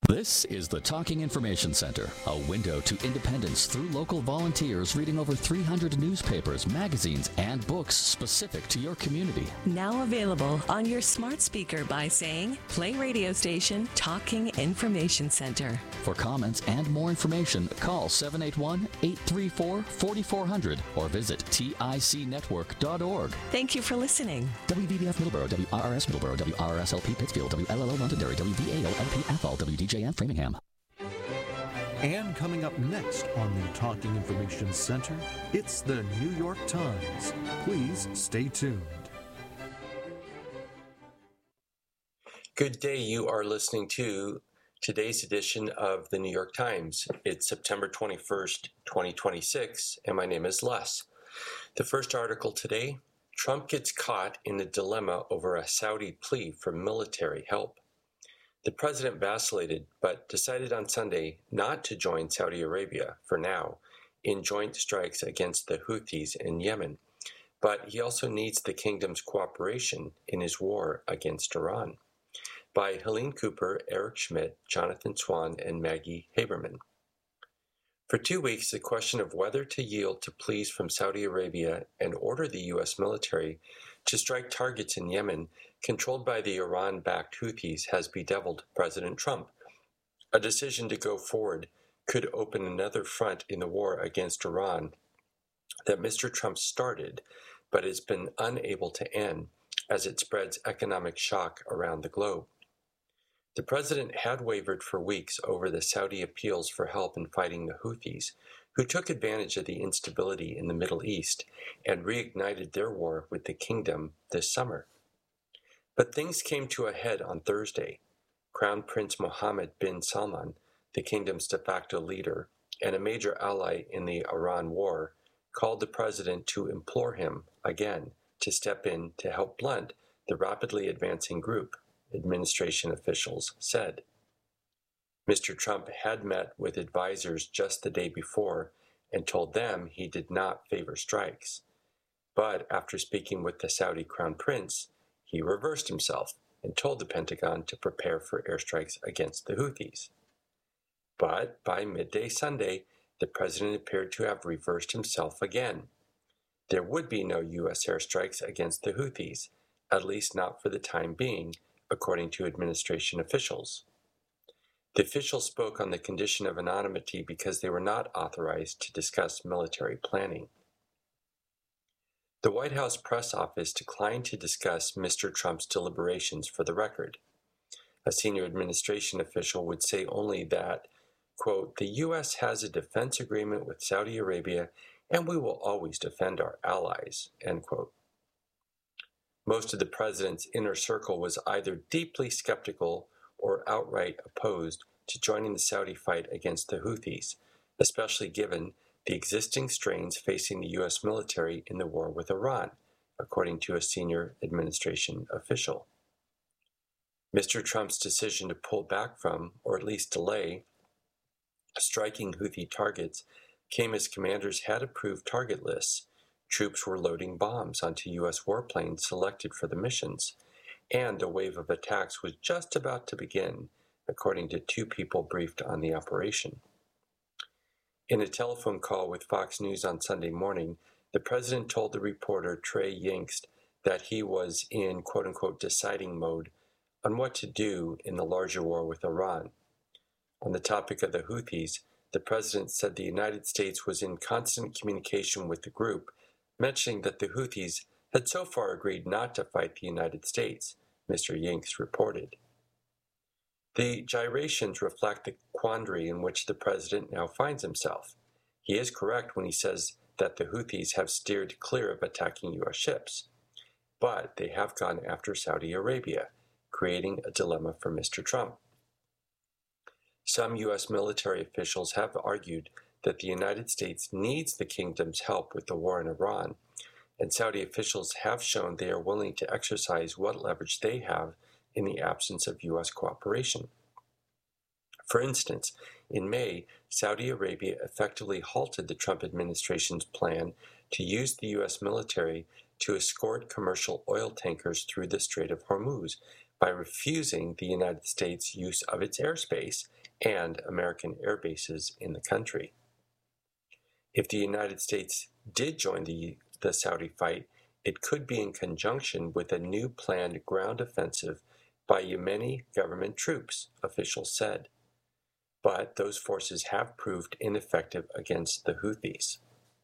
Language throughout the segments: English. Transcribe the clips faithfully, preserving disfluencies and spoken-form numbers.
This is the Talking Information Center, a window to independence through local volunteers reading over three hundred newspapers, magazines, and books specific to your community. Now available on your smart speaker by saying, play radio station Talking Information Center. For comments and more information, call seven eight one, eight three four, four four zero zero or visit tic network dot org. Thank you for listening. W V B F Middleborough, W R R S Middleborough, W R R S L P Pittsfield, W L L O Londonderry, W V A O L P Athol, W D J M Framingham. And coming up next on the Talking Information Center, it's the New York Times. Please stay tuned. Good day. You are listening to today's edition of the New York Times. It's September twenty-first, twenty twenty-six, and my name is Les. The first article today, Trump gets caught in a dilemma over a Saudi plea for military help. The president vacillated, but decided on Sunday not to join Saudi Arabia, for now, in joint strikes against the Houthis in Yemen. But he also needs the kingdom's cooperation in his war against Iran. By Helene Cooper, Eric Schmidt, Jonathan Swan, and Maggie Haberman. For two weeks, the question of whether to yield to pleas from Saudi Arabia and order the U S military to strike targets in Yemen controlled by the Iran-backed Houthis has bedeviled President Trump. A decision to go forward could open another front in the war against Iran that Mister Trump started, but has been unable to end as it spreads economic shock around the globe. The president had wavered for weeks over the Saudi appeals for help in fighting the Houthis, who took advantage of the instability in the Middle East and reignited their war with the kingdom this summer. But things came to a head on Thursday. Crown Prince Mohammed bin Salman, the kingdom's de facto leader and a major ally in the Iran war, called the president to implore him again to step in to help blunt the rapidly advancing group, administration officials said. Mister Trump had met with advisors just the day before and told them he did not favor strikes. But after speaking with the Saudi Crown Prince, he reversed himself and told the Pentagon to prepare for airstrikes against the Houthis. But by midday Sunday, the president appeared to have reversed himself again. There would be no U S airstrikes against the Houthis, at least not for the time being, according to administration officials. The officials spoke on the condition of anonymity because they were not authorized to discuss military planning. The White House press office declined to discuss Mister Trump's deliberations for the record. A senior administration official would say only that, quote, the U S has a defense agreement with Saudi Arabia and we will always defend our allies, end quote. Most of the president's inner circle was either deeply skeptical or outright opposed to joining the Saudi fight against the Houthis, especially given the existing strains facing the U S military in the war with Iran, according to a senior administration official. Mister Trump's decision to pull back from, or at least delay, striking Houthi targets came as commanders had approved target lists. Troops were loading bombs onto U S warplanes selected for the missions, and a wave of attacks was just about to begin, according to two people briefed on the operation. In a telephone call with Fox News on Sunday morning, the president told the reporter Trey Yingst that he was in quote-unquote deciding mode on what to do in the larger war with Iran. On the topic of the Houthis, the president said the United States was in constant communication with the group, mentioning that the Houthis had so far agreed not to fight the United States, Mister Yingst reported. The gyrations reflect the quandary in which the president now finds himself. He is correct when he says that the Houthis have steered clear of attacking U S ships, but they have gone after Saudi Arabia, creating a dilemma for Mister Trump. Some U S military officials have argued that the United States needs the kingdom's help with the war in Iran, and Saudi officials have shown they are willing to exercise what leverage they have in the absence of U S cooperation. For instance, in May, Saudi Arabia effectively halted the Trump administration's plan to use the U S military to escort commercial oil tankers through the Strait of Hormuz, by refusing the United States use of its airspace and American air bases in the country. If the United States did join the, the Saudi fight, it could be in conjunction with a new planned ground offensive by Yemeni government troops, officials said. But those forces have proved ineffective against the Houthis.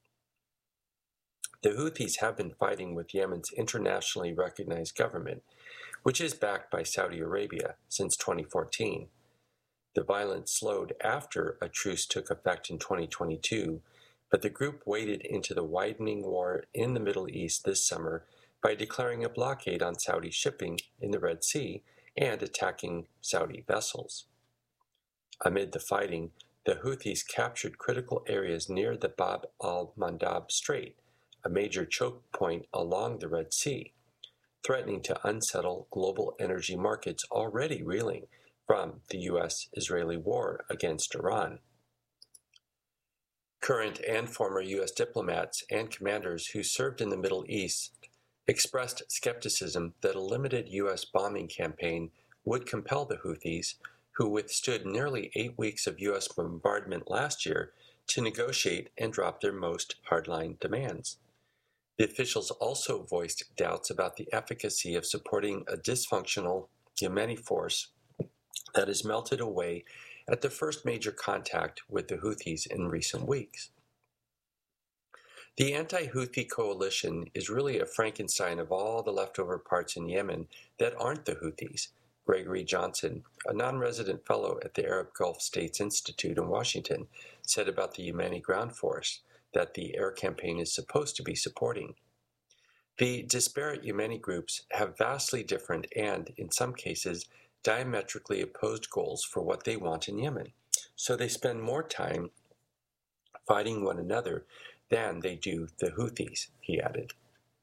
The Houthis have been fighting with Yemen's internationally recognized government, which is backed by Saudi Arabia, since twenty fourteen. The violence slowed after a truce took effect in twenty twenty-two, but the group waded into the widening war in the Middle East this summer by declaring a blockade on Saudi shipping in the Red Sea and attacking Saudi vessels. Amid the fighting, the Houthis captured critical areas near the Bab al-Mandab Strait, a major choke point along the Red Sea, threatening to unsettle global energy markets already reeling from the U S Israeli war against Iran. Current and former U S diplomats and commanders who served in the Middle East expressed skepticism that a limited U S bombing campaign would compel the Houthis, who withstood nearly eight weeks of U S bombardment last year, to negotiate and drop their most hardline demands. The officials also voiced doubts about the efficacy of supporting a dysfunctional Yemeni force that has melted away at the first major contact with the Houthis in recent weeks. The anti-Houthi coalition is really a Frankenstein of all the leftover parts in Yemen that aren't the Houthis, Gregory Johnson, a non-resident fellow at the Arab Gulf States Institute in Washington, said about the Yemeni ground force that the air campaign is supposed to be supporting. The disparate Yemeni groups have vastly different and, in some cases, diametrically opposed goals for what they want in Yemen, so they spend more time fighting one another than they do the Houthis, he added.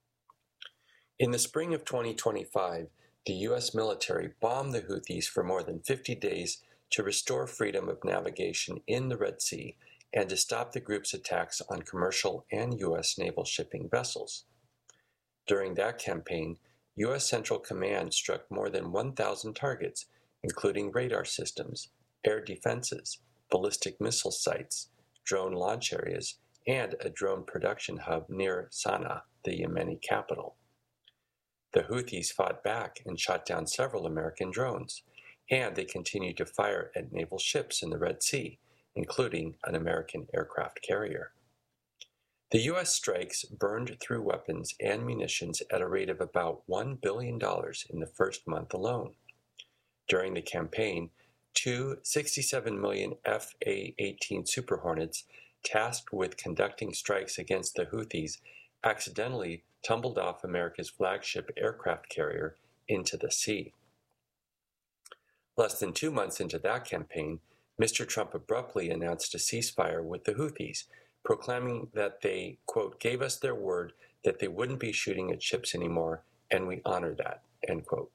In the spring of twenty twenty-five, the U S military bombed the Houthis for more than fifty days to restore freedom of navigation in the Red Sea and to stop the group's attacks on commercial and U S naval shipping vessels. During that campaign, U S Central Command struck more than one thousand targets, including radar systems, air defenses, ballistic missile sites, drone launch areas, and a drone production hub near Sana'a, the Yemeni capital. The Houthis fought back and shot down several American drones, and they continued to fire at naval ships in the Red Sea, including an American aircraft carrier. The U S strikes burned through weapons and munitions at a rate of about one billion dollars in the first month alone. During the campaign, two sixty-seven million F A eighteen Super Hornets, tasked with conducting strikes against the Houthis, accidentally tumbled off America's flagship aircraft carrier into the sea. Less than two months into that campaign, Mister Trump abruptly announced a ceasefire with the Houthis, proclaiming that they, quote, gave us their word that they wouldn't be shooting at ships anymore, and we honor that, end quote.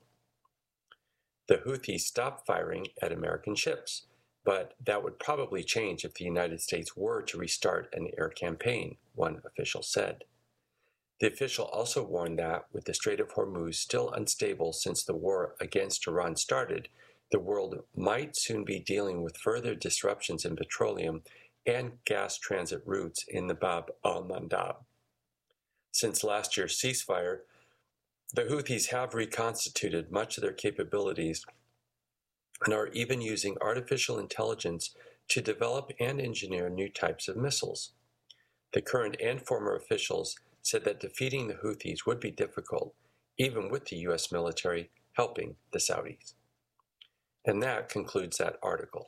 The Houthis stopped firing at American ships, but that would probably change if the United States were to restart an air campaign, one official said. The official also warned that, with the Strait of Hormuz still unstable since the war against Iran started, the world might soon be dealing with further disruptions in petroleum and gas transit routes in the Bab al-Mandab. Since last year's ceasefire, the Houthis have reconstituted much of their capabilities and are even using artificial intelligence to develop and engineer new types of missiles. The current and former officials said that defeating the Houthis would be difficult, even with the U S military helping the Saudis. And that concludes that article.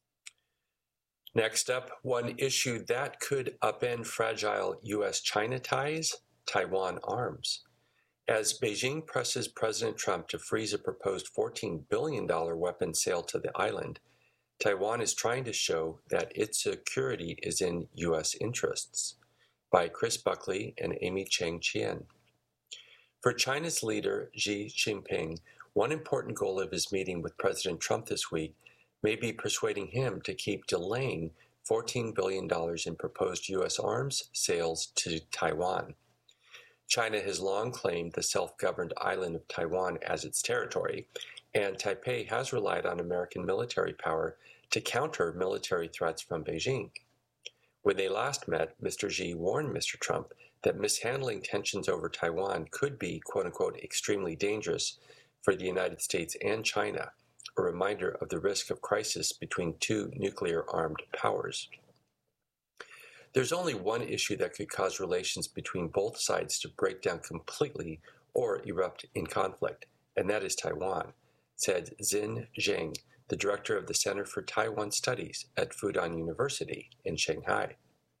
Next up, one issue that could upend fragile U S China ties, Taiwan arms. As Beijing presses President Trump to freeze a proposed fourteen billion dollars weapons sale to the island, Taiwan is trying to show that its security is in U S interests. By Chris Buckley and Amy Cheng Chien. For China's leader, Xi Jinping, one important goal of his meeting with President Trump this week may be persuading him to keep delaying fourteen billion dollars in proposed U S arms sales to Taiwan. China has long claimed the self-governed island of Taiwan as its territory, and Taipei has relied on American military power to counter military threats from Beijing. When they last met, Mister Xi warned Mister Trump that mishandling tensions over Taiwan could be, quote-unquote, extremely dangerous for the United States and China, a reminder of the risk of crisis between two nuclear-armed powers. There's only one issue that could cause relations between both sides to break down completely or erupt in conflict, and that is Taiwan, said Xin Zheng, the director of the Center for Taiwan Studies at Fudan University in Shanghai.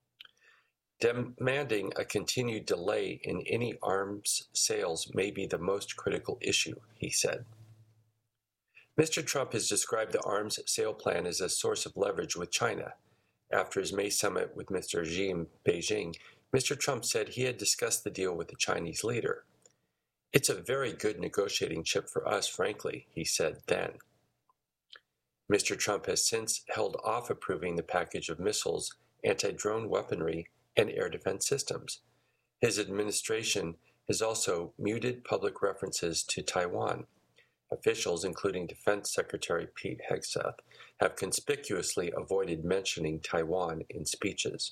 Demanding a continued delay in any arms sales may be the most critical issue, he said. Mister Trump has described the arms sale plan as a source of leverage with China. After his May summit with Mister Xi in Beijing, Mister Trump said he had discussed the deal with the Chinese leader. "It's a very good negotiating chip for us, frankly," he said then. Mister Trump has since held off approving the package of missiles, anti-drone weaponry, and air defense systems. His administration has also muted public references to Taiwan. Officials, including Defense Secretary Pete Hegseth, have conspicuously avoided mentioning Taiwan in speeches.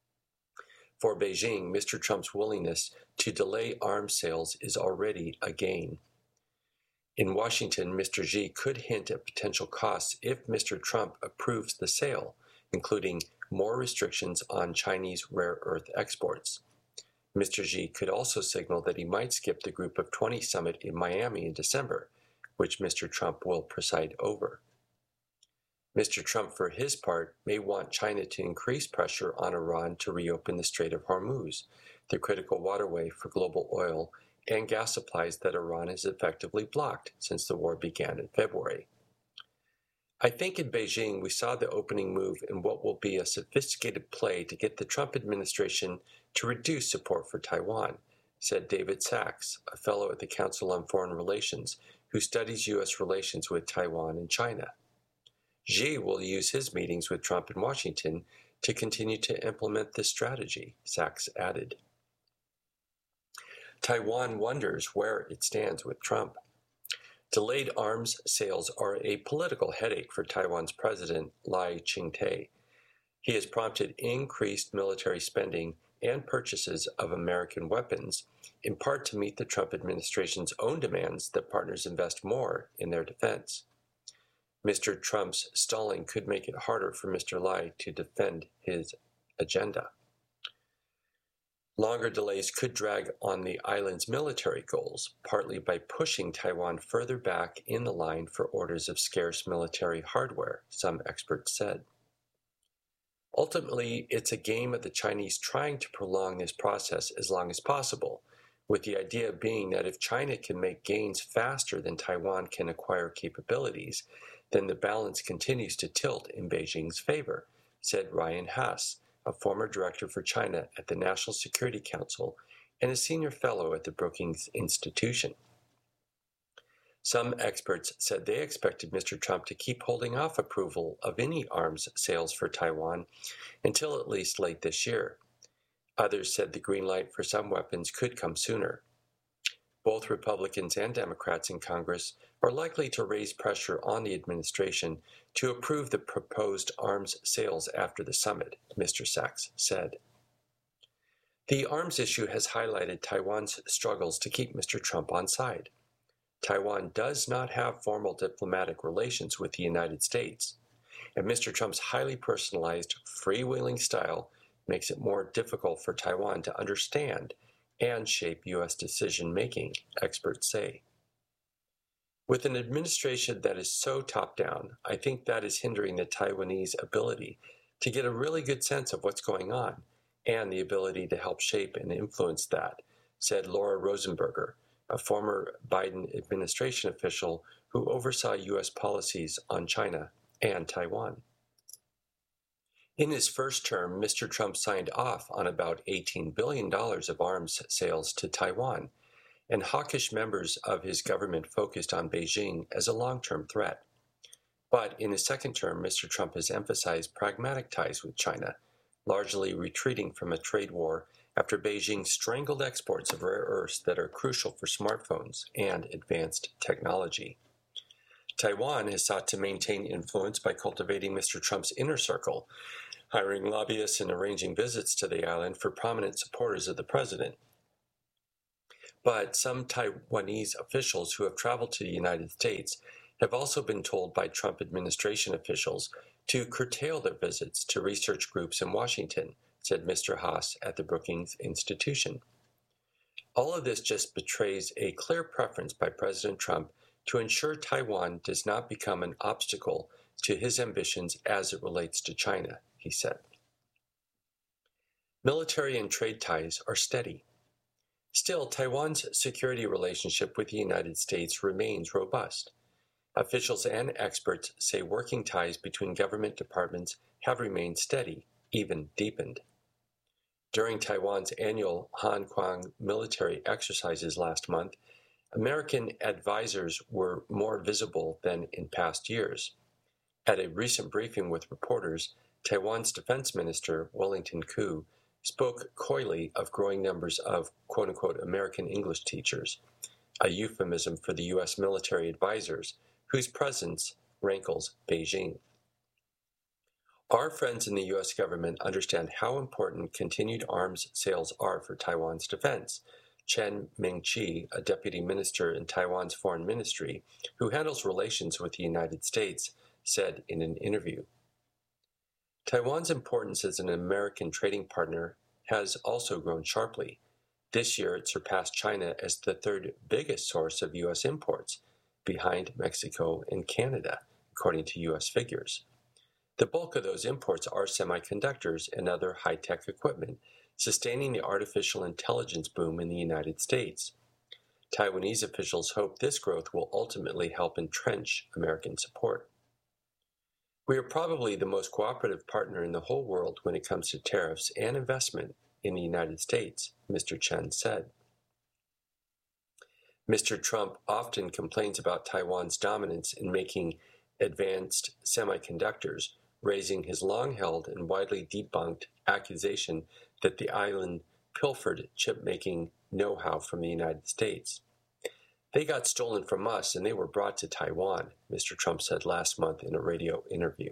For Beijing, Mister Trump's willingness to delay arms sales is already a gain. In Washington, Mister Xi could hint at potential costs if Mister Trump approves the sale, including more restrictions on Chinese rare earth exports. Mister Xi could also signal that he might skip the Group of twenty summit in Miami in December, which Mister Trump will preside over. Mister Trump, for his part, may want China to increase pressure on Iran to reopen the Strait of Hormuz, the critical waterway for global oil and gas supplies that Iran has effectively blocked since the war began in February. I think in Beijing we saw the opening move in what will be a sophisticated play to get the Trump administration to reduce support for Taiwan, said David Sachs, a fellow at the Council on Foreign Relations, who studies U S relations with Taiwan and China. Xi will use his meetings with Trump in Washington to continue to implement this strategy, Sachs added. Taiwan wonders where it stands with Trump. Delayed arms sales are a political headache for Taiwan's president, Lai Ching-te. He has prompted increased military spending and purchases of American weapons, in part to meet the Trump administration's own demands that partners invest more in their defense. Mister Trump's stalling could make it harder for Mister Lai to defend his agenda. Longer delays could drag on the island's military goals, partly by pushing Taiwan further back in the line for orders of scarce military hardware, some experts said. Ultimately, it's a game of the Chinese trying to prolong this process as long as possible, with the idea being that if China can make gains faster than Taiwan can acquire capabilities, then the balance continues to tilt in Beijing's favor, said Ryan Haas, a former director for China at the National Security Council and a senior fellow at the Brookings Institution. Some experts said they expected Mister Trump to keep holding off approval of any arms sales for Taiwan until at least late this year. Others said the green light for some weapons could come sooner. Both Republicans and Democrats in Congress are likely to raise pressure on the administration to approve the proposed arms sales after the summit, Mister Sachs said. The arms issue has highlighted Taiwan's struggles to keep Mister Trump on side. Taiwan does not have formal diplomatic relations with the United States, and Mister Trump's highly personalized, freewheeling style makes it more difficult for Taiwan to understand and shape U S decision-making, experts say. With an administration that is so top-down, I think that is hindering the Taiwanese ability to get a really good sense of what's going on and the ability to help shape and influence that, said Laura Rosenberger, a former Biden administration official who oversaw U S policies on China and Taiwan. In his first term, Mister Trump signed off on about eighteen billion dollars of arms sales to Taiwan, and hawkish members of his government focused on Beijing as a long-term threat. But in his second term, Mister Trump has emphasized pragmatic ties with China, largely retreating from a trade war after Beijing strangled exports of rare earths that are crucial for smartphones and advanced technology. Taiwan has sought to maintain influence by cultivating Mister Trump's inner circle, hiring lobbyists and arranging visits to the island for prominent supporters of the president. But some Taiwanese officials who have traveled to the United States have also been told by Trump administration officials to curtail their visits to research groups in Washington, said Mister Haas at the Brookings Institution. All of this just betrays a clear preference by President Trump to ensure Taiwan does not become an obstacle to his ambitions as it relates to China, he said. Military and trade ties are steady. Still, Taiwan's security relationship with the United States remains robust. Officials and experts say working ties between government departments have remained steady, even deepened. During Taiwan's annual Han Kuang military exercises last month, American advisors were more visible than in past years. At a recent briefing with reporters, Taiwan's Defense Minister, Wellington Koo, spoke coyly of growing numbers of quote-unquote American English teachers, a euphemism for the U S military advisors whose presence rankles Beijing. Our friends in the U S government understand how important continued arms sales are for Taiwan's defense, Chen Ming-chi, a deputy minister in Taiwan's foreign ministry who handles relations with the United States, said in an interview. Taiwan's importance as an American trading partner has also grown sharply. This year, it surpassed China as the third biggest source of U S imports, behind Mexico and Canada, according to U S figures. The bulk of those imports are semiconductors and other high-tech equipment, sustaining the artificial intelligence boom in the United States. Taiwanese officials hope this growth will ultimately help entrench American support. We are probably the most cooperative partner in the whole world when it comes to tariffs and investment in the United States, Mister Chen said. Mister Trump often complains about Taiwan's dominance in making advanced semiconductors, raising his long-held and widely debunked accusation that the island pilfered chip-making know-how from the United States. They got stolen from us and they were brought to Taiwan, Mister Trump said last month in a radio interview.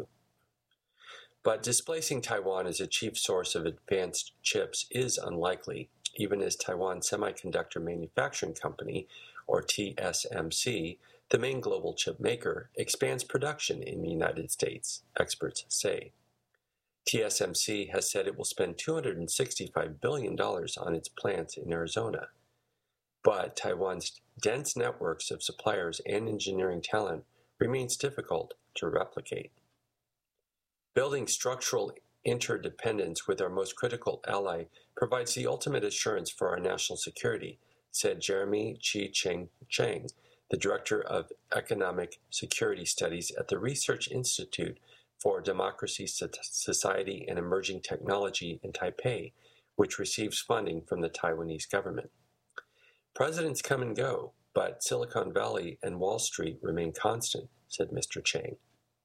But displacing Taiwan as a chief source of advanced chips is unlikely, even as Taiwan Semiconductor Manufacturing Company, or T S M C, the main global chip maker, expands production in the United States, experts say. T S M C has said it will spend two hundred sixty-five billion dollars on its plants in Arizona. But Taiwan's dense networks of suppliers and engineering talent remains difficult to replicate. Building structural interdependence with our most critical ally provides the ultimate assurance for our national security, said Jeremy Chi-Cheng Cheng, the Director of Economic Security Studies at the Research Institute for Democracy, Society, and Emerging Technology in Taipei, which receives funding from the Taiwanese government. Presidents come and go, but Silicon Valley and Wall Street remain constant, said Mister Chang.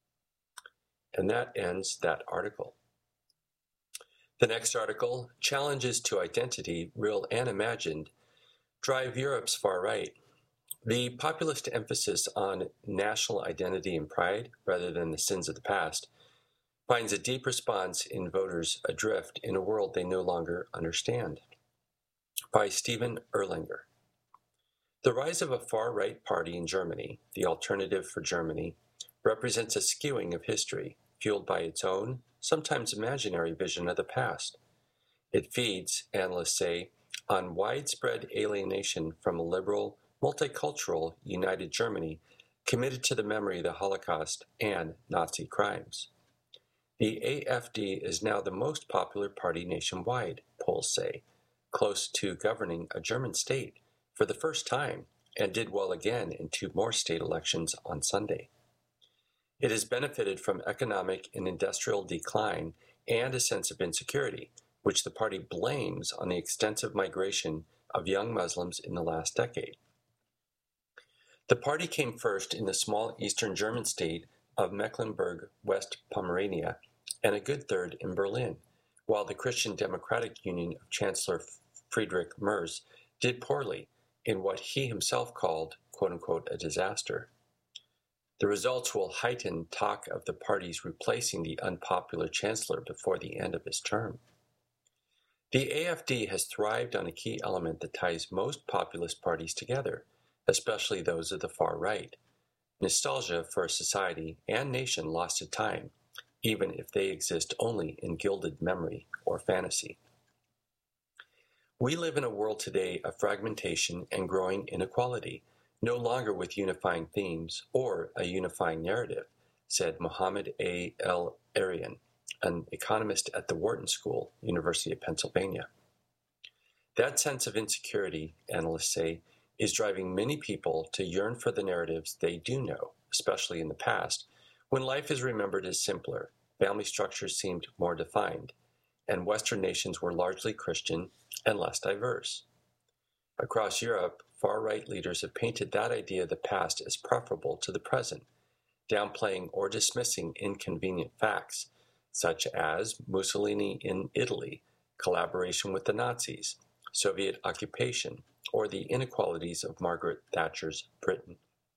And that ends that article. The next article, Challenges to Identity, Real and Imagined, Drive Europe's Far Right. The populist emphasis on national identity and pride, rather than the sins of the past, finds a deep response in voters adrift in a world they no longer understand. By Stephen Erlanger. The rise of a far-right party in Germany, the Alternative for Germany, represents a skewing of history, fueled by its own, sometimes imaginary vision of the past. It feeds, analysts say, on widespread alienation from a liberal, multicultural, united Germany committed to the memory of the Holocaust and Nazi crimes. The A F D is now the most popular party nationwide, polls say, close to governing a German state for the first time, and did well again in two more state elections on Sunday. It has benefited from economic and industrial decline and a sense of insecurity, which the party blames on the extensive migration of young Muslims in the last decade. The party came first in the small eastern German state of Mecklenburg-West Pomerania, and a good third in Berlin, while the Christian Democratic Union of Chancellor Friedrich Merz did poorly in what he himself called, quote-unquote, a disaster. The results will heighten talk of the parties replacing the unpopular chancellor before the end of his term. The A F D has thrived on a key element that ties most populist parties together, especially those of the far right: nostalgia for a society and nation lost to time, even if they exist only in gilded memory or fantasy. We live in a world today of fragmentation and growing inequality, no longer with unifying themes or a unifying narrative, said Mohammed A. El-Erian, an economist at the Wharton School, University of Pennsylvania. That sense of insecurity, analysts say, is driving many people to yearn for the narratives they do know, especially in the past, when life is remembered as simpler, family structures seemed more defined, and Western nations were largely Christian and less diverse. Across Europe, far-right leaders have painted that idea of the past as preferable to the present, downplaying or dismissing inconvenient facts, such as Mussolini in Italy, collaboration with the Nazis, Soviet occupation, or the inequalities of Margaret Thatcher's Britain.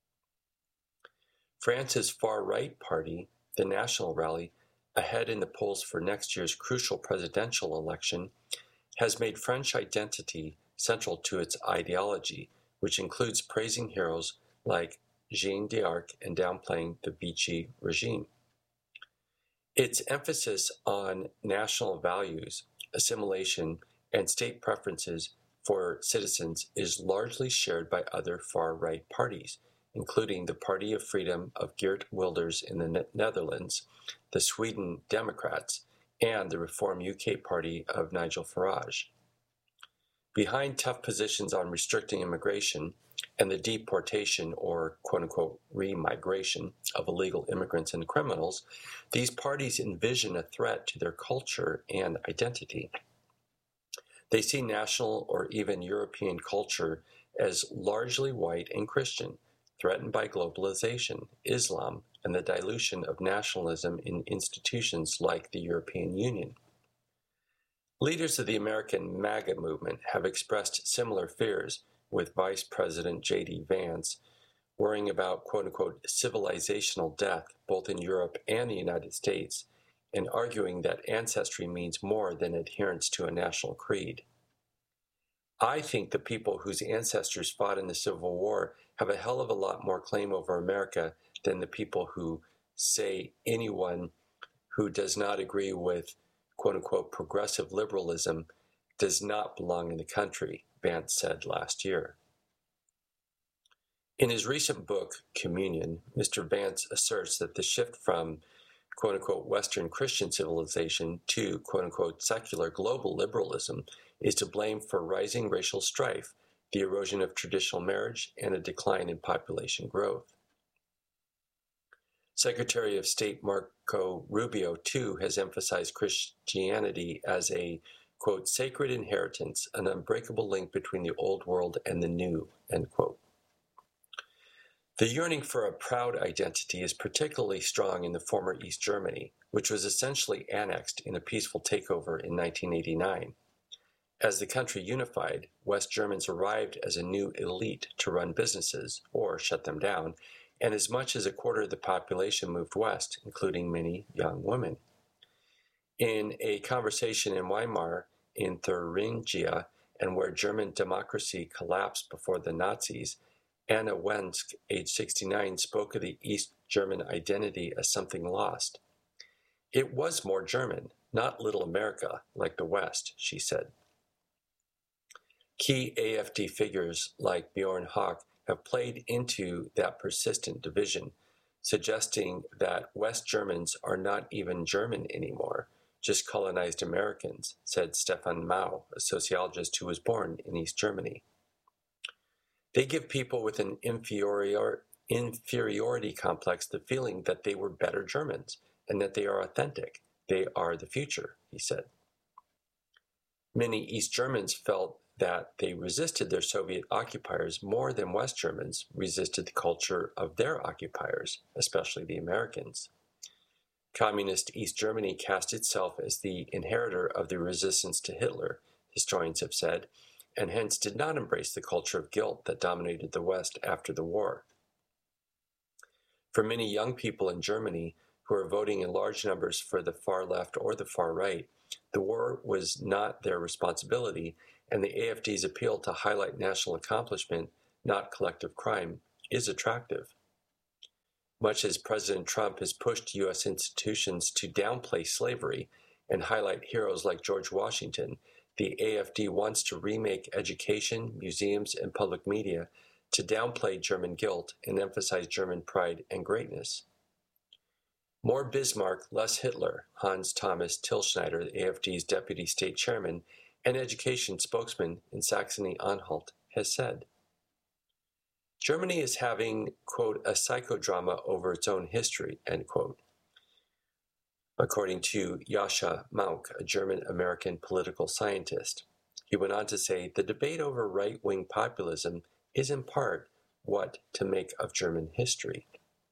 France's far-right party, the National Rally, ahead in the polls for next year's crucial presidential election, has made French identity central to its ideology, which includes praising heroes like Jeanne d'Arc and downplaying the Vichy regime. Its emphasis on national values, assimilation, and state preferences for citizens is largely shared by other far-right parties, including the Party of Freedom of Geert Wilders in the Netherlands, the Sweden Democrats, and the Reform U K Party of Nigel Farage. Behind tough positions on restricting immigration and the deportation or quote-unquote remigration of illegal immigrants and criminals, these parties envision a threat to their culture and identity. They see national or even European culture as largely white and Christian, threatened by globalization, Islam, and the dilution of nationalism in institutions like the European Union. Leaders of the American MAGA movement have expressed similar fears, with Vice President J D Vance worrying about quote-unquote civilizational death both in Europe and the United States, and arguing that ancestry means more than adherence to a national creed. I think the people whose ancestors fought in the Civil War have a hell of a lot more claim over America than the people who say anyone who does not agree with quote-unquote progressive liberalism does not belong in the country, Vance said last year. In his recent book, Communion, Mister Vance asserts that the shift from quote-unquote Western Christian civilization to quote-unquote secular global liberalism is to blame for rising racial strife, the erosion of traditional marriage, and a decline in population growth. Secretary of State Marco Rubio, too, has emphasized Christianity as a, quote, sacred inheritance, an unbreakable link between the old world and the new, end quote. The yearning for a proud identity is particularly strong in the former East Germany, which was essentially annexed in a peaceful takeover in nineteen eighty-nine. As the country unified, West Germans arrived as a new elite to run businesses or shut them down, and as much as a quarter of the population moved west, including many young women. In a conversation in Weimar, in Thuringia, and where German democracy collapsed before the Nazis, Anna Wensk, age sixty-nine, spoke of the East German identity as something lost. It was more German, not little America like the West, she said. Key A F D figures like Bjorn Hawk have played into that persistent division, suggesting that West Germans are not even German anymore, just colonized Americans, said Stefan Mau, a sociologist who was born in East Germany. They give people with an inferior, inferiority complex the feeling that they were better Germans and that they are authentic. They are the future, he said. Many East Germans felt that they resisted their Soviet occupiers more than West Germans resisted the culture of their occupiers, especially the Americans. Communist East Germany cast itself as the inheritor of the resistance to Hitler, historians have said, and hence did not embrace the culture of guilt that dominated the West after the war. For many young people in Germany who are voting in large numbers for the far left or the far right, the war was not their responsibility, and the A F D's appeal to highlight national accomplishment, not collective crime, is attractive. Much as President Trump has pushed U S institutions to downplay slavery and highlight heroes like George Washington, the A F D wants to remake education, museums, and public media to downplay German guilt and emphasize German pride and greatness. More Bismarck, less Hitler, Hans Thomas Tilschneider, the A F D's deputy state chairman and education spokesman in Saxony-Anhalt, has said. Germany is having, quote, a psychodrama over its own history, end quote. According to Jascha Mauk, a German-American political scientist. He went on to say, the debate over right-wing populism is in part what to make of German history.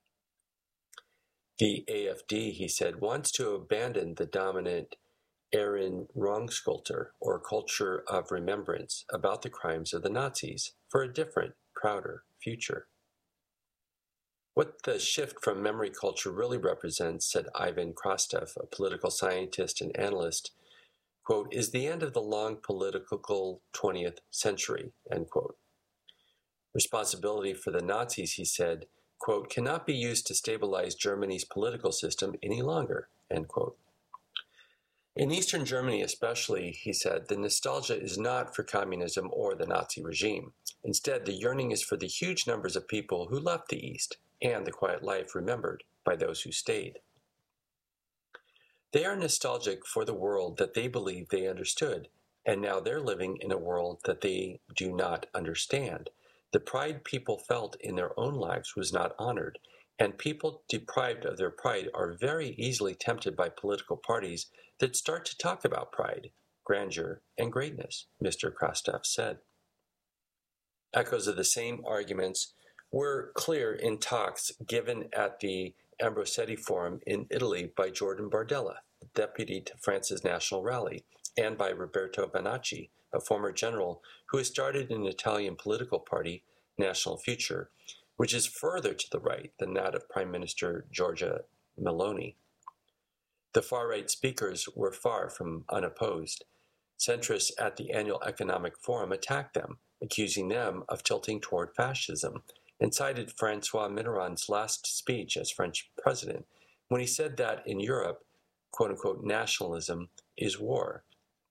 The A F D, he said, wants to abandon the dominant Erinnerungskultur, or culture of remembrance, about the crimes of the Nazis for a different, prouder future. What the shift from memory culture really represents, said Ivan Krastev, a political scientist and analyst, quote, is the end of the long political twentieth century, end quote. Responsibility for the Nazis, he said, quote, cannot be used to stabilize Germany's political system any longer, end quote. In Eastern Germany especially, he said, the nostalgia is not for communism or the Nazi regime. Instead, the yearning is for the huge numbers of people who left the East and the quiet life remembered by those who stayed. They are nostalgic for the world that they believe they understood, and now they're living in a world that they do not understand. The pride people felt in their own lives was not honored, and people deprived of their pride are very easily tempted by political parties that start to talk about pride, grandeur, and greatness, Mister Krastev said. Echoes of the same arguments were clear in talks given at the Ambrosetti Forum in Italy by Jordan Bardella, deputy to France's National Rally, and by Roberto Bonacci, a former general who has started an Italian political party, National Future, which is further to the right than that of Prime Minister Giorgia Meloni. The far-right speakers were far from unopposed. Centrists at the annual Economic Forum attacked them, accusing them of tilting toward fascism, and cited Francois Mitterrand's last speech as French president when he said that in Europe, quote-unquote, nationalism is war.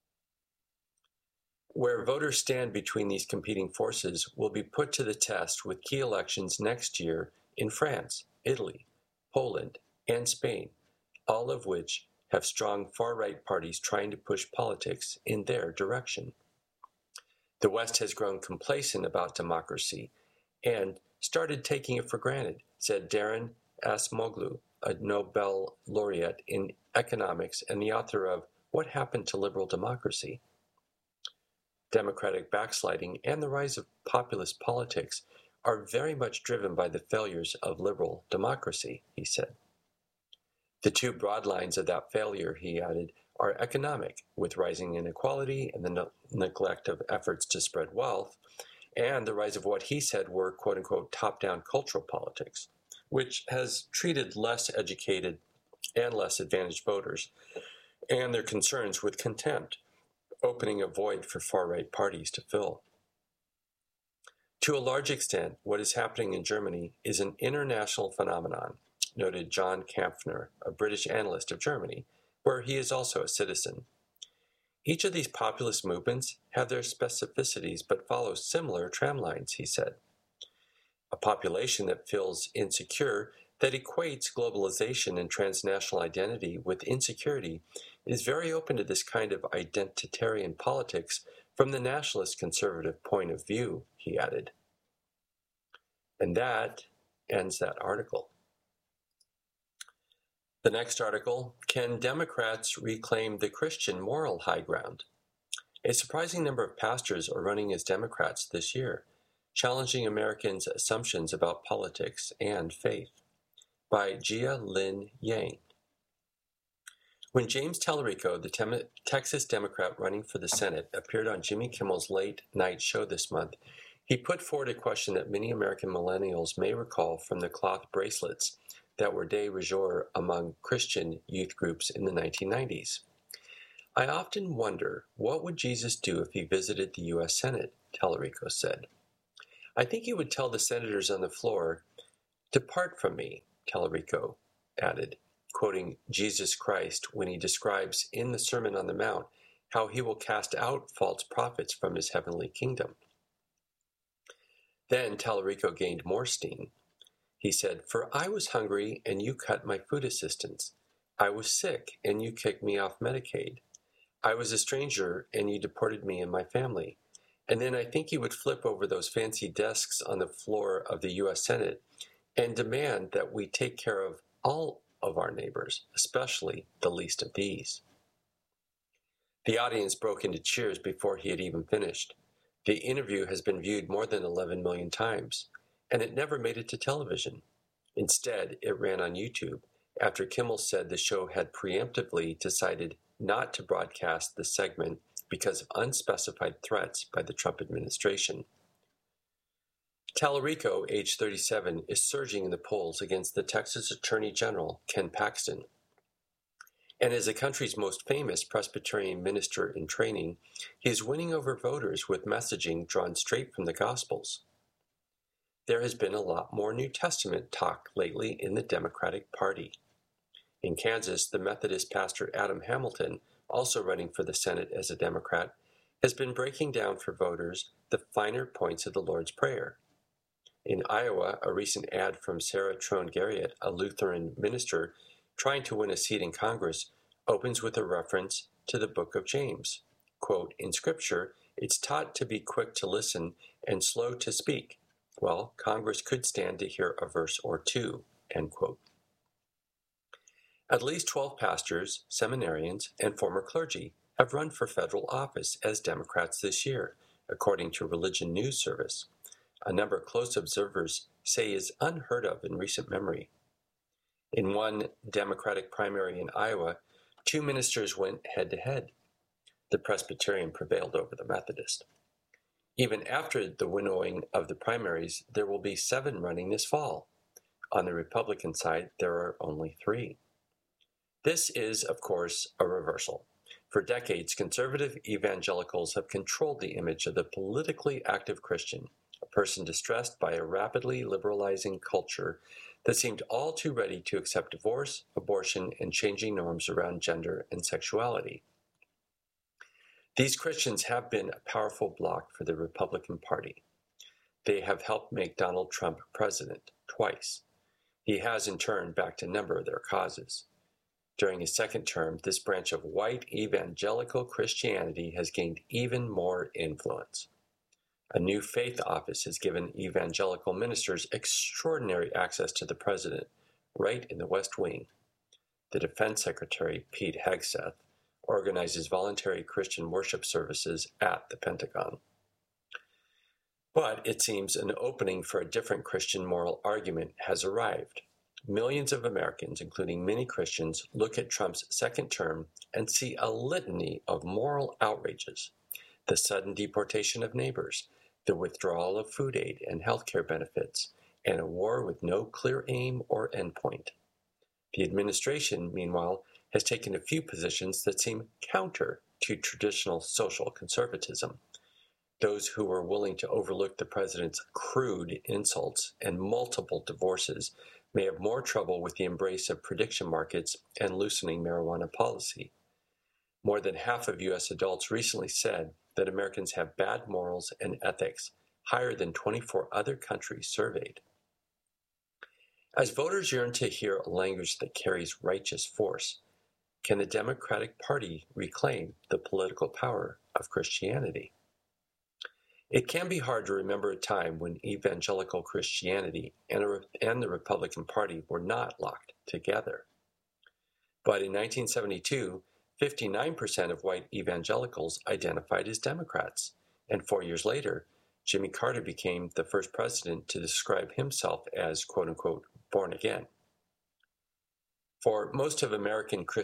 Where voters stand between these competing forces will be put to the test with key elections next year in France, Italy, Poland, and Spain, all of which have strong far-right parties trying to push politics in their direction. The West has grown complacent about democracy and started taking it for granted, said Daron Acemoglu, a Nobel laureate in economics and the author of What Happened to Liberal Democracy? Democratic backsliding and the rise of populist politics are very much driven by the failures of liberal democracy, he said. The two broad lines of that failure, he added, are economic, with rising inequality and the no- neglect of efforts to spread wealth, and the rise of what he said were, quote-unquote, top-down cultural politics, which has treated less educated and less advantaged voters and their concerns with contempt, opening a void for far-right parties to fill. To a large extent, what is happening in Germany is an international phenomenon, noted John Kampfner, a British analyst of Germany, where he is also a citizen. Each of these populist movements have their specificities but follow similar tramlines, he said. A population that feels insecure, that equates globalization and transnational identity with insecurity, is very open to this kind of identitarian politics from the nationalist conservative point of view, he added. And that ends that article. The next article, Can Democrats Reclaim the Christian Moral High Ground? A surprising number of pastors are running as Democrats this year, challenging Americans' assumptions about politics and faith, by Jia Lin Yang. When James Tallarico, the Tem- Texas Democrat running for the Senate, appeared on Jimmy Kimmel's late night show this month, he put forward a question that many American millennials may recall from the cloth bracelets that were de rigueur among Christian youth groups in the nineteen nineties. I often wonder, what would Jesus do if he visited the U S Senate, Tallarico said. I think he would tell the senators on the floor, "Depart from me," Tallarico added, quoting Jesus Christ when he describes in the Sermon on the Mount how he will cast out false prophets from his heavenly kingdom. Then Tallarico gained more steam. He said, "For I was hungry and you cut my food assistance. I was sick and you kicked me off Medicaid. I was a stranger and you deported me and my family." And then I think he would flip over those fancy desks on the floor of the U S Senate and demand that we take care of all of our neighbors, especially the least of these. The audience broke into cheers before he had even finished. The interview has been viewed more than eleven million times, and it never made it to television. Instead, it ran on YouTube after Kimmel said the show had preemptively decided not to broadcast the segment because of unspecified threats by the Trump administration. Tallarico, age thirty-seven, is surging in the polls against the Texas Attorney General, Ken Paxton. And as the country's most famous Presbyterian minister in training, he is winning over voters with messaging drawn straight from the Gospels. There has been a lot more New Testament talk lately in the Democratic Party. In Kansas, the Methodist pastor Adam Hamilton, also running for the Senate as a Democrat, has been breaking down for voters the finer points of the Lord's Prayer. In Iowa, a recent ad from Sarah Trone Garriott, a Lutheran minister trying to win a seat in Congress, opens with a reference to the book of James. Quote, "In Scripture, it's taught to be quick to listen and slow to speak." Well, Congress could stand to hear a verse or two, end quote. At least twelve pastors, seminarians, and former clergy have run for federal office as Democrats this year, according to Religion News Service. A number of close observers say is unheard of in recent memory. In one Democratic primary in Iowa, two ministers went head-to-head. The Presbyterian prevailed over the Methodist. Even after the winnowing of the primaries, there will be seven running this fall. On the Republican side, there are only three. This is, of course, a reversal. For decades, conservative evangelicals have controlled the image of the politically active Christian, a person distressed by a rapidly liberalizing culture that seemed all too ready to accept divorce, abortion, and changing norms around gender and sexuality. These Christians have been a powerful bloc for the Republican Party. They have helped make Donald Trump president twice. He has, in turn, backed a number of their causes. During his second term, this branch of white evangelical Christianity has gained even more influence. A new faith office has given evangelical ministers extraordinary access to the president, right in the West Wing. The Defense Secretary, Pete Hegseth, organizes voluntary Christian worship services at the Pentagon. But it seems an opening for a different Christian moral argument has arrived. Millions of Americans, including many Christians, look at Trump's second term and see a litany of moral outrages: the sudden deportation of neighbors, the withdrawal of food aid and health care benefits, and a war with no clear aim or endpoint. The administration, meanwhile, has taken a few positions that seem counter to traditional social conservatism. Those who were willing to overlook the president's crude insults and multiple divorces may have more trouble with the embrace of prediction markets and loosening marijuana policy. More than half of U S adults recently said that Americans have bad morals and ethics, higher than twenty-four other countries surveyed. As voters yearn to hear a language that carries righteous force, can the Democratic Party reclaim the political power of Christianity? It can be hard to remember a time when evangelical Christianity and, a, and the Republican Party were not locked together. But in nineteen seventy-two, fifty-nine percent of white evangelicals identified as Democrats, and four years later, Jimmy Carter became the first president to describe himself as, quote-unquote, born again. For most of American Christ,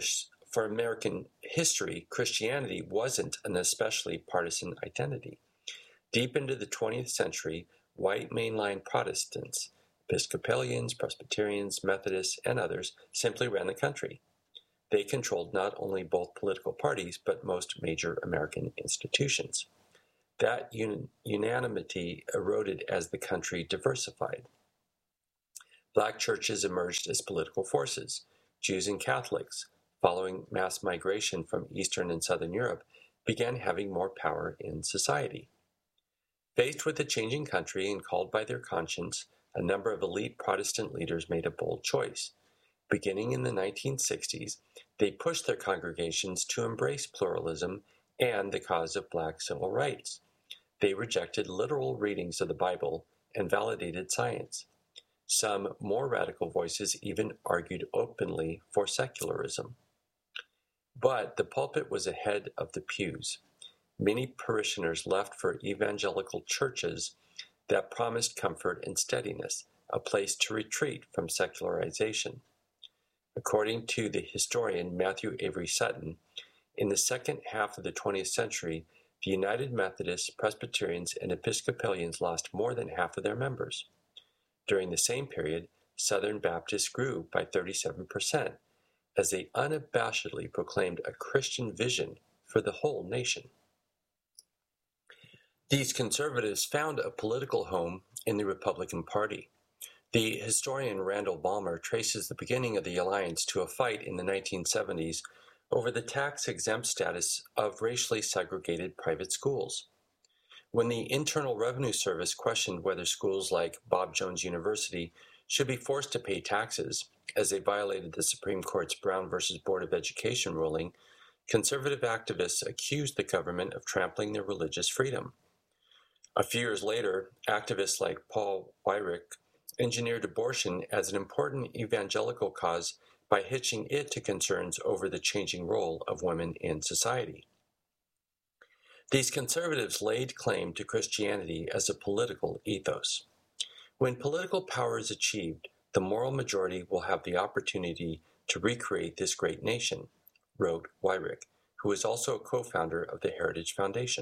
for American history, Christianity wasn't an especially partisan identity. Deep into the twentieth century, white mainline Protestants, Episcopalians, Presbyterians, Methodists, and others simply ran the country. They controlled not only both political parties, but most major American institutions. That un- unanimity eroded as the country diversified. Black churches emerged as political forces. Jews and Catholics, following mass migration from Eastern and Southern Europe, began having more power in society. Faced with a changing country and called by their conscience, a number of elite Protestant leaders made a bold choice. Beginning in the nineteen sixties, they pushed their congregations to embrace pluralism and the cause of black civil rights. They rejected literal readings of the Bible and validated science. Some more radical voices even argued openly for secularism. But the pulpit was ahead of the pews. Many parishioners left for evangelical churches that promised comfort and steadiness, a place to retreat from secularization. According to the historian Matthew Avery Sutton, in the second half of the twentieth century, the United Methodists, Presbyterians, and Episcopalians lost more than half of their members. During the same period, Southern Baptists grew by thirty-seven percent, as they unabashedly proclaimed a Christian vision for the whole nation. These conservatives found a political home in the Republican Party. The historian Randall Balmer traces the beginning of the alliance to a fight in the nineteen seventies over the tax-exempt status of racially segregated private schools. When the Internal Revenue Service questioned whether schools like Bob Jones University should be forced to pay taxes, as they violated the Supreme Court's Brown versus Board of Education ruling, conservative activists accused the government of trampling their religious freedom. A few years later, activists like Paul Weyrich engineered abortion as an important evangelical cause by hitching it to concerns over the changing role of women in society. These conservatives laid claim to Christianity as a political ethos. When political power is achieved, the moral majority will have the opportunity to recreate this great nation, wrote Weyrich, who is also a co-founder of the Heritage Foundation.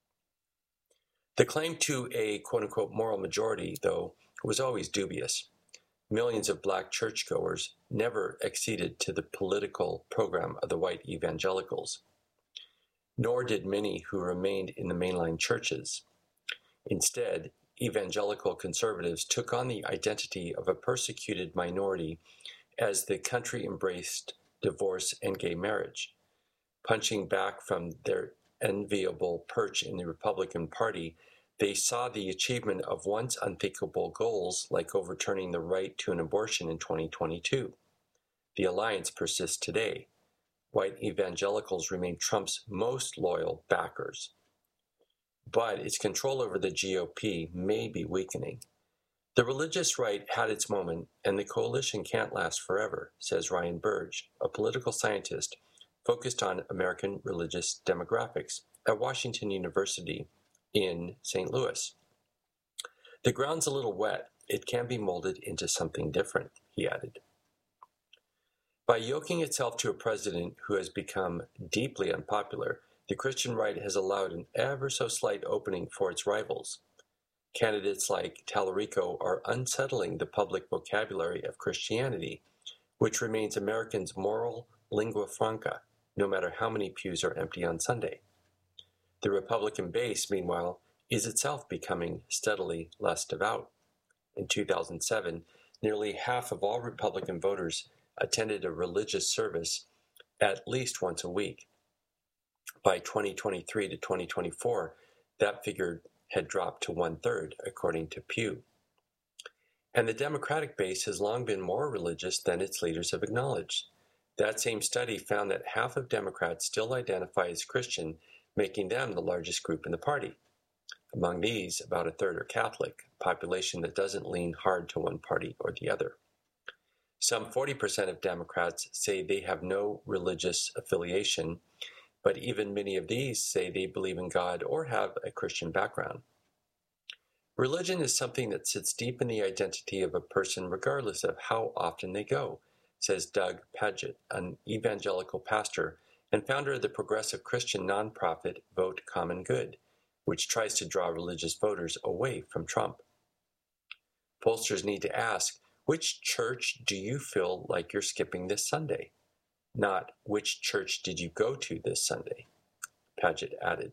The claim to a quote-unquote moral majority, though, was always dubious. Millions of black churchgoers never acceded to the political program of the white evangelicals, nor did many who remained in the mainline churches. Instead, evangelical conservatives took on the identity of a persecuted minority as the country embraced divorce and gay marriage. Punching back from their enviable perch in the Republican Party, they saw the achievement of once unthinkable goals like overturning the right to an abortion in twenty twenty-two. The alliance persists today. White evangelicals remain Trump's most loyal backers. But its control over the G O P may be weakening. The religious right had its moment, and the coalition can't last forever, says Ryan Burge, a political scientist focused on American religious demographics at Washington University in Saint Louis. The ground's a little wet. It can be molded into something different, he added. By yoking itself to a president who has become deeply unpopular, the Christian right has allowed an ever so slight opening for its rivals. Candidates like Tallarico are unsettling the public vocabulary of Christianity, which remains Americans' moral lingua franca, no matter how many pews are empty on Sunday. The Republican base, meanwhile, is itself becoming steadily less devout. In two thousand seven, nearly half of all Republican voters attended a religious service at least once a week. By twenty twenty-three to twenty twenty-four, that figure had dropped to one-third, according to Pew. And the Democratic base has long been more religious than its leaders have acknowledged. That same study found that half of Democrats still identify as Christian, making them the largest group in the party. Among these, about a third are Catholic, a population that doesn't lean hard to one party or the other. Some forty percent of Democrats say they have no religious affiliation, but even many of these say they believe in God or have a Christian background. Religion is something that sits deep in the identity of a person regardless of how often they go, says Doug Pagitt, an evangelical pastor and founder of the progressive Christian nonprofit Vote Common Good, which tries to draw religious voters away from Trump. Pollsters need to ask, which church do you feel like you're skipping this Sunday? Not, which church did you go to this Sunday? Pagitt added.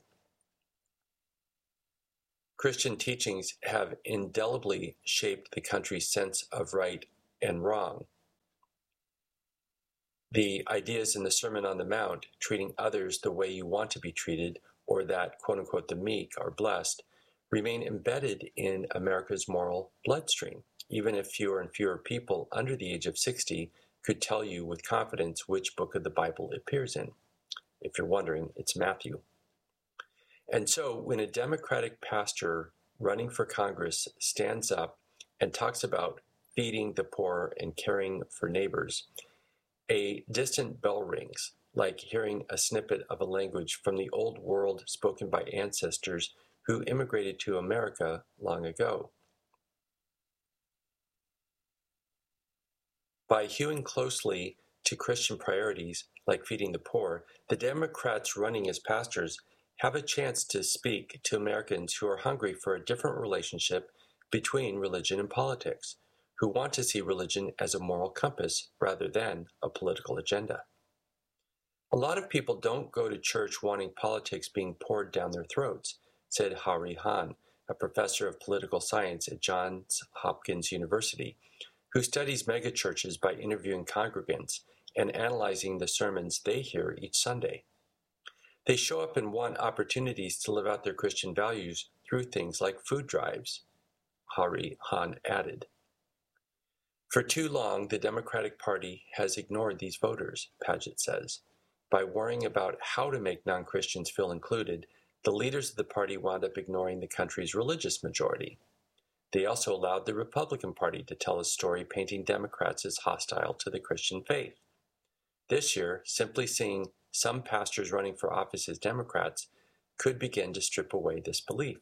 Christian teachings have indelibly shaped the country's sense of right and wrong. The ideas in the Sermon on the Mount, treating others the way you want to be treated, or that, quote-unquote, the meek are blessed, remain embedded in America's moral bloodstream, even if fewer and fewer people under the age of sixty could tell you with confidence which book of the Bible it appears in. If you're wondering, it's Matthew. And so when a Democratic pastor running for Congress stands up and talks about feeding the poor and caring for neighbors, a distant bell rings, like hearing a snippet of a language from the old world spoken by ancestors who immigrated to America long ago. By hewing closely to Christian priorities, like feeding the poor, the Democrats running as pastors have a chance to speak to Americans who are hungry for a different relationship between religion and politics, who want to see religion as a moral compass rather than a political agenda. A lot of people don't go to church wanting politics being poured down their throats, said Hari Han, a professor of political science at Johns Hopkins University, who studies megachurches by interviewing congregants and analyzing the sermons they hear each Sunday. They show up and want opportunities to live out their Christian values through things like food drives, Hari Han added. For too long, the Democratic Party has ignored these voters, Pagitt says. By worrying about how to make non-Christians feel included, the leaders of the party wound up ignoring the country's religious majority. They also allowed the Republican Party to tell a story painting Democrats as hostile to the Christian faith. This year, simply seeing some pastors running for office as Democrats could begin to strip away this belief.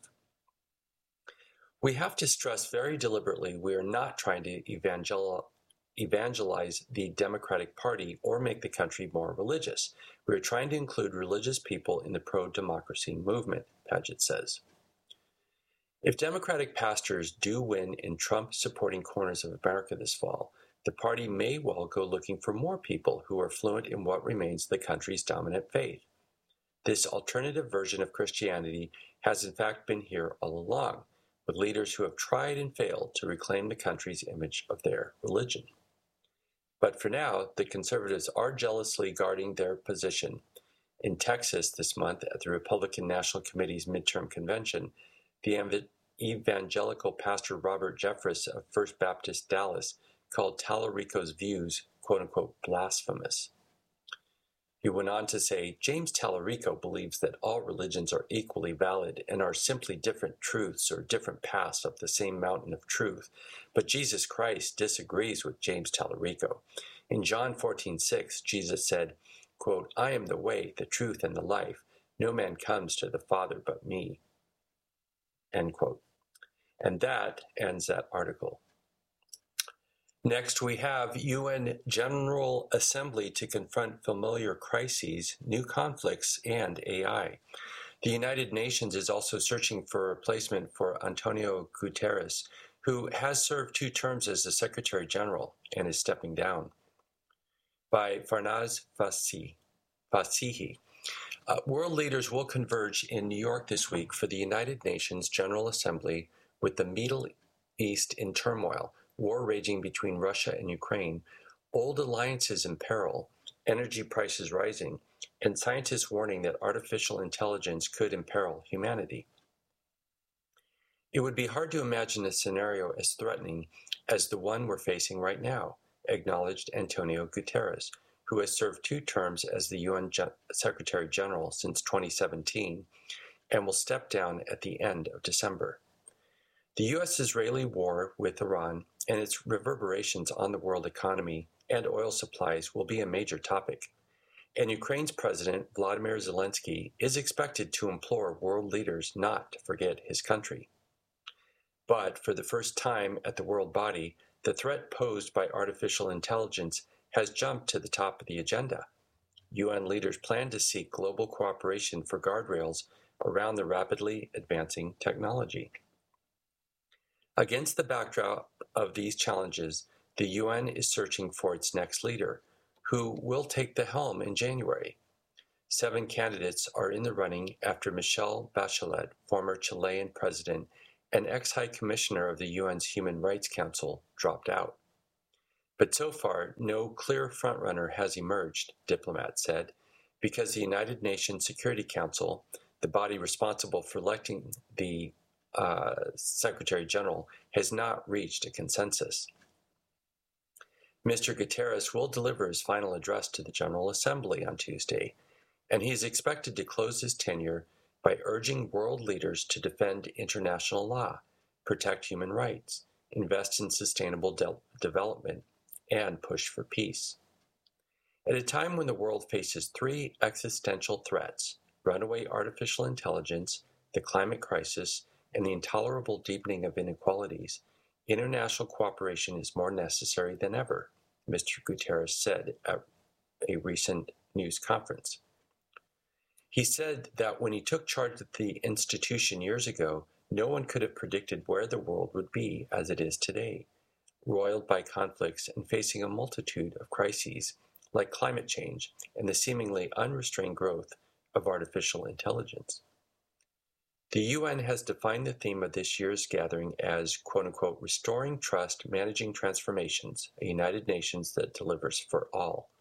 We have to stress very deliberately we are not trying to evangel- evangelize the Democratic Party or make the country more religious. We are trying to include religious people in the pro-democracy movement, Pagitt says. If Democratic pastors do win in Trump-supporting corners of America this fall, the party may well go looking for more people who are fluent in what remains the country's dominant faith. This alternative version of Christianity has in fact been here all along, with leaders who have tried and failed to reclaim the country's image of their religion. But for now, the conservatives are jealously guarding their position. In Texas this month at the Republican National Committee's midterm convention, the evangelical pastor Robert Jeffress of First Baptist Dallas called Tallarico's views, quote-unquote, blasphemous. He went on to say, James Tallarico believes that all religions are equally valid and are simply different truths or different paths up the same mountain of truth. But Jesus Christ disagrees with James Tallarico. In John fourteen six, Jesus said, quote, I am the way, the truth, and the life. No man comes to the Father but me. End quote. And that ends that article. Next, we have U N General Assembly to confront familiar crises, new conflicts, and A I. The United Nations is also searching for a replacement for Antonio Guterres, who has served two terms as the Secretary General and is stepping down. By Farnaz Fasihi. Fasihi. Uh, world leaders will converge in New York this week for the United Nations General Assembly with the Middle East in turmoil, war raging between Russia and Ukraine, old alliances in peril, energy prices rising, and scientists warning that artificial intelligence could imperil humanity. It would be hard to imagine a scenario as threatening as the one we're facing right now, acknowledged Antonio Guterres, who has served two terms as the U N Ge- Secretary General since twenty seventeen and will step down at the end of December. The U S-Israeli war with Iran and its reverberations on the world economy and oil supplies will be a major topic. And Ukraine's President Vladimir Zelensky is expected to implore world leaders not to forget his country. But for the first time at the world body, the threat posed by artificial intelligence has jumped to the top of the agenda. U N leaders plan to seek global cooperation for guardrails around the rapidly advancing technology. Against the backdrop of these challenges, the U N is searching for its next leader, who will take the helm in January. Seven candidates are in the running after Michelle Bachelet, former Chilean president and ex-High Commissioner of the U N's Human Rights Council, dropped out. But so far, no clear frontrunner has emerged, diplomats said, because the United Nations Security Council, the body responsible for electing the uh, Secretary General, has not reached a consensus. Mister Guterres will deliver his final address to the General Assembly on Tuesday, and he is expected to close his tenure by urging world leaders to defend international law, protect human rights, invest in sustainable de- development, and push for peace. At a time when the world faces three existential threats, runaway artificial intelligence, the climate crisis, and the intolerable deepening of inequalities, international cooperation is more necessary than ever, Mister Guterres said at a recent news conference. He said that when he took charge of the institution years ago, no one could have predicted where the world would be as it is today, roiled by conflicts and facing a multitude of crises like climate change and the seemingly unrestrained growth of artificial intelligence. The U N has defined the theme of this year's gathering as, quote-unquote, restoring trust, managing transformations, a United Nations that delivers for all.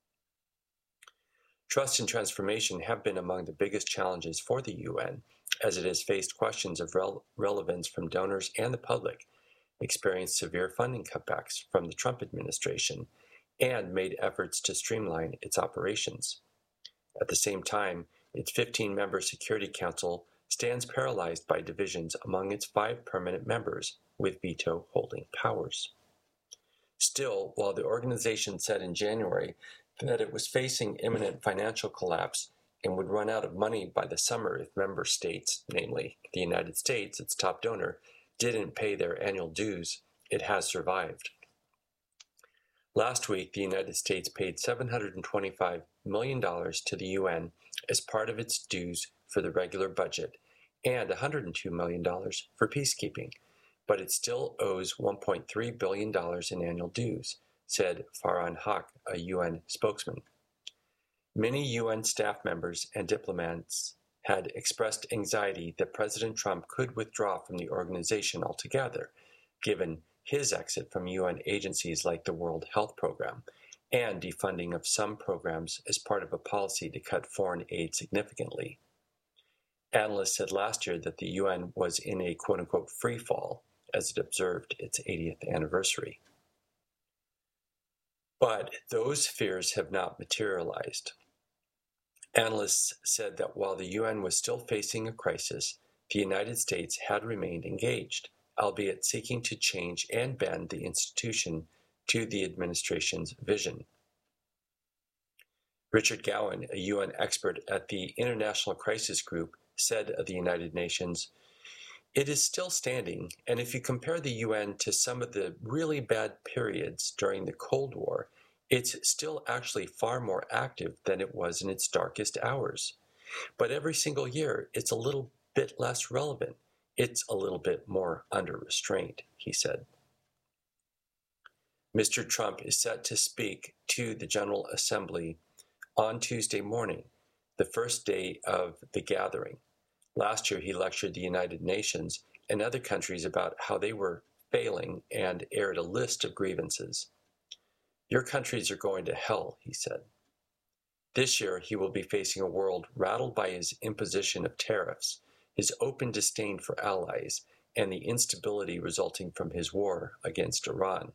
Trust and transformation have been among the biggest challenges for the U N, as it has faced questions of rel- relevance from donors and the public, experienced severe funding cutbacks from the Trump administration, and made efforts to streamline its operations. At the same time, its fifteen-member Security Council stands paralyzed by divisions among its five permanent members, with veto-holding powers. Still, while the organization said in January that it was facing imminent financial collapse and would run out of money by the summer if member states, namely the United States, its top donor, didn't pay their annual dues, it has survived. Last week, the United States paid seven hundred twenty-five million dollars to the U N as part of its dues for the regular budget and one hundred two million dollars for peacekeeping, but it still owes one point three billion dollars in annual dues, said Farhan Haq, a U N spokesman. Many U N staff members and diplomats had expressed anxiety that President Trump could withdraw from the organization altogether, given his exit from U N agencies like the World Health Program and defunding of some programs as part of a policy to cut foreign aid significantly. Analysts said last year that the U N was in a quote-unquote free fall as it observed its eightieth anniversary. But those fears have not materialized. Analysts said that while the U N was still facing a crisis, the United States had remained engaged, albeit seeking to change and bend the institution to the administration's vision. Richard Gowan, a U N expert at the International Crisis Group, said of the United Nations, "It is still standing, and if you compare the U N to some of the really bad periods during the Cold War, it's still actually far more active than it was in its darkest hours. But every single year, it's a little bit less relevant. It's a little bit more under restraint," he said. Mister Trump is set to speak to the General Assembly on Tuesday morning, the first day of the gathering. Last year, he lectured the United Nations and other countries about how they were failing and aired a list of grievances. "Your countries are going to hell," he said. This year, he will be facing a world rattled by his imposition of tariffs, his open disdain for allies, and the instability resulting from his war against Iran.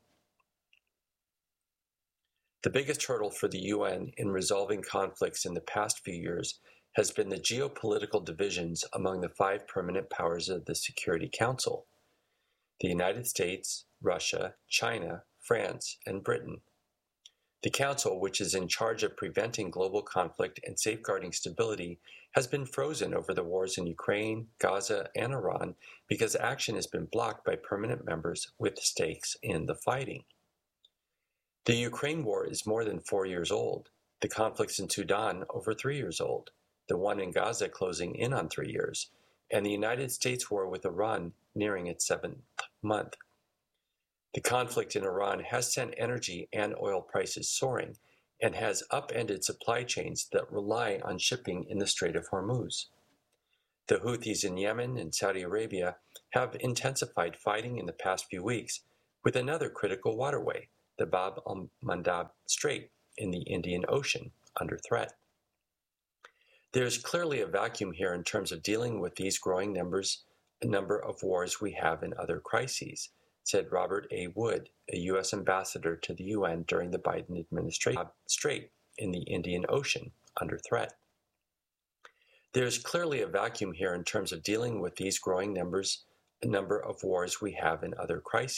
The biggest hurdle for the U N in resolving conflicts in the past few years has been the geopolitical divisions among the five permanent powers of the Security Council: the United States, Russia, China, France, and Britain. The Council, which is in charge of preventing global conflict and safeguarding stability, has been frozen over the wars in Ukraine, Gaza, and Iran because action has been blocked by permanent members with stakes in the fighting. The Ukraine war is more than four years old. The conflicts in Sudan over three years old. The one in Gaza closing in on three years. And the United States war with Iran nearing its seventh month. The conflict in Iran has sent energy and oil prices soaring and has upended supply chains that rely on shipping in the Strait of Hormuz. The Houthis in Yemen and Saudi Arabia have intensified fighting in the past few weeks with another critical waterway, the Bab al-Mandab Strait in the Indian Ocean, under threat. There is clearly a vacuum here in terms of dealing with these growing numbers, number of wars we have in other crises, said Robert A. Wood, a U S ambassador to the U N during the Biden administration. Strait in the Indian Ocean, under threat. There is clearly a vacuum here in terms of dealing with these growing numbers, number of wars we have in other crises.